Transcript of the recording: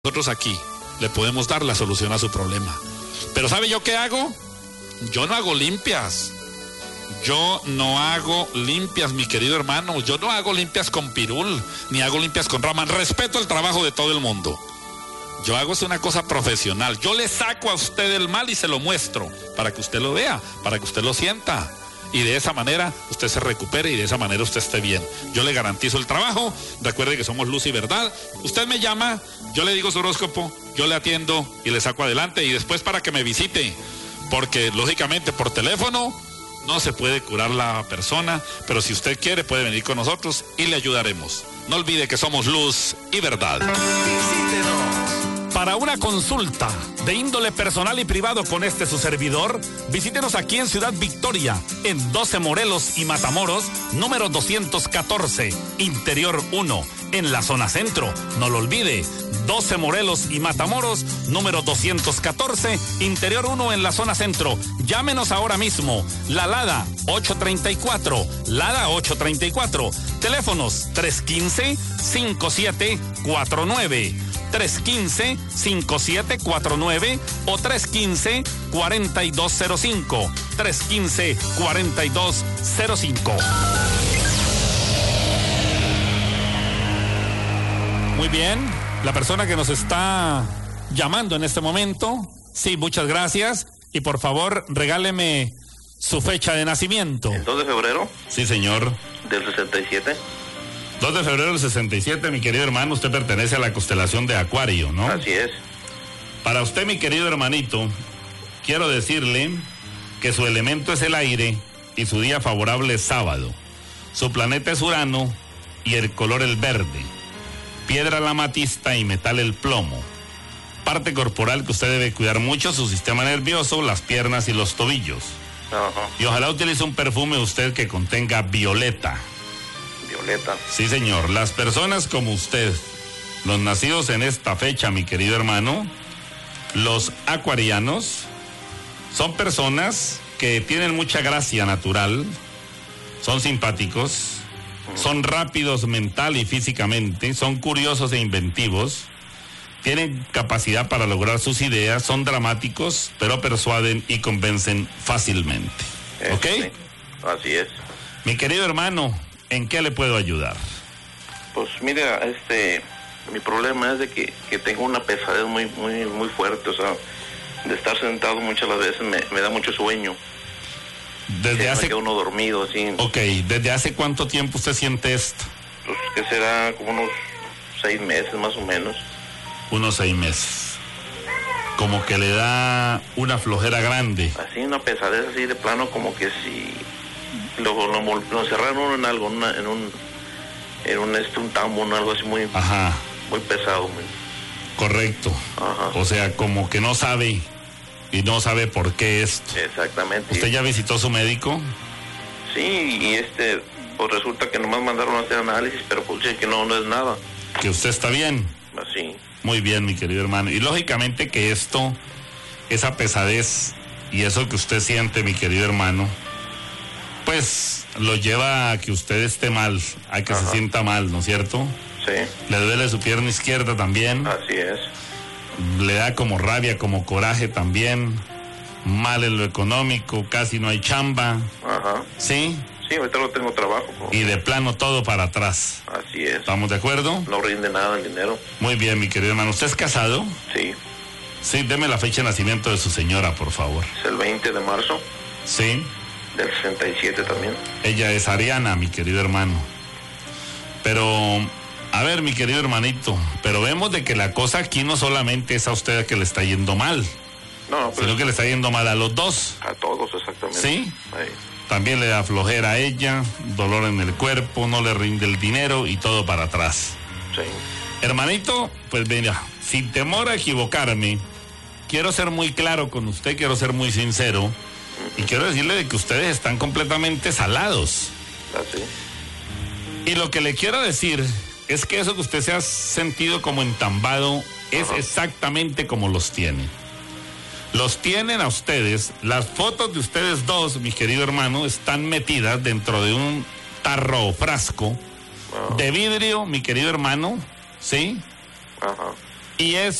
Nosotros aquí le podemos dar la solución a su problema. Pero ¿sabe yo qué hago? Yo no hago limpias. Yo no hago limpias, mi querido hermano. Yo no hago limpias con pirul, ni hago limpias con Raman. Respeto el trabajo de todo el mundo. Yo hago una cosa profesional. Yo le saco a usted el mal y se lo muestro para que usted lo vea, para que usted lo sienta. Y de esa manera usted se recupere y de esa manera usted esté bien. Yo le garantizo el trabajo. Recuerde que somos luz y verdad. Usted me llama, yo le digo su horóscopo, yo le atiendo y le saco adelante. Y después para que me visite, porque lógicamente por teléfono no se puede curar la persona, pero si usted quiere puede venir con nosotros y le ayudaremos. No olvide que somos luz y verdad. Visítenos. Para una consulta de índole personal y privado con su servidor, visítenos aquí en Ciudad Victoria, en 12 Morelos y Matamoros, número 214, Interior 1, en la zona centro. No lo olvide, 12 Morelos y Matamoros, número 214, Interior 1, en la zona centro. Llámenos ahora mismo, la Lada 834, Lada 834, teléfonos 315-5749. 315-5749 o 315-4205. 315-4205. Muy bien, la persona que nos está llamando en este momento, sí, muchas gracias. Y por favor, regáleme su fecha de nacimiento. ¿El 2 de febrero? Sí, señor. ¿Del 67? 2 de febrero del 67, mi querido hermano, usted pertenece a la constelación de Acuario, ¿no? Así es. Para usted, mi querido hermanito, quiero decirle que su elemento es el aire y su día favorable es sábado. Su planeta es Urano y el color el verde. Piedra la amatista y metal el plomo. Parte corporal que usted debe cuidar mucho, su sistema nervioso, las piernas y los tobillos. Ajá. Y ojalá utilice un perfume usted que contenga violeta. Violeta. Sí, señor. Las personas como usted, los nacidos en esta fecha, mi querido hermano, los acuarianos, son personas que tienen mucha gracia natural, son simpáticos, son rápidos mental y físicamente, son curiosos e inventivos, tienen capacidad para lograr sus ideas, son dramáticos, pero persuaden y convencen fácilmente. ¿Ok? Sí, así es. Mi querido hermano, ¿en qué le puedo ayudar? Pues mira, mi problema es de que tengo una pesadez muy fuerte, o sea, de estar sentado muchas las veces me da mucho sueño. Desde hace... Me queda uno dormido, así. Ok, ¿desde hace cuánto tiempo usted siente esto? Pues que será como unos 6 meses más o menos. Unos 6 meses. Como que le da una flojera grande. Así, una pesadez así de plano, como que si lo encerraron uno en algo, un tambo, algo así muy, ajá, muy pesado. Correcto. Ajá. O sea, como que no sabe y no sabe por qué esto. Exactamente. ¿Usted ya visitó su médico? Sí, y pues resulta que nomás mandaron a hacer análisis, pero pues sí, que no es nada. Que usted está bien. Así. Muy bien, mi querido hermano. Y lógicamente que esto, esa pesadez y eso que usted siente, mi querido hermano, pues lo lleva a que usted esté mal, a que se sienta mal, ¿no es cierto? Sí. Le duele su pierna izquierda también. Así es. Le da como rabia, como coraje también. Mal en lo económico, casi no hay chamba. Ajá. ¿Sí? Sí, ahorita no tengo trabajo. Y de plano todo para atrás. Así es. ¿Estamos de acuerdo? No rinde nada el dinero. Muy bien, mi querido hermano. ¿Usted es casado? Sí. Sí, deme la fecha de nacimiento de su señora, por favor. Es el 20 de marzo. Sí. Del 67 también. Ella es ariana, mi querido hermano. Pero, a ver, mi querido hermanito, pero vemos de que la cosa aquí no solamente es a usted que le está yendo mal. No, pues, sino que le está yendo mal a los dos. A todos, exactamente. ¿Sí? Ahí. También le da flojera a ella, dolor en el cuerpo, no le rinde el dinero y todo para atrás. Sí. Hermanito, pues mira, sin temor a equivocarme, quiero ser muy claro con usted, quiero ser muy sincero, y quiero decirle de que ustedes están completamente salados. Así. Y lo que le quiero decir es que eso que usted se ha sentido como entambado es exactamente como los tiene. Los tienen a ustedes, las fotos de ustedes dos, mi querido hermano, están metidas dentro de un tarro o frasco de vidrio, mi querido hermano, ¿sí? Ajá. Y es